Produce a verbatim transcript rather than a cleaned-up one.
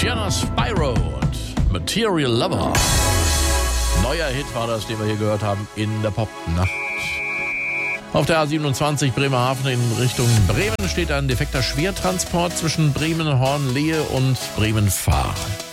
Luciana Spyro und Material Lover. Neuer Hit war das, den wir hier gehört haben in der Popnacht. Auf der A siebenundzwanzig Bremerhaven in Richtung Bremen steht ein defekter Schwertransport zwischen Bremen-Hornlehe und Bremen-Fahr.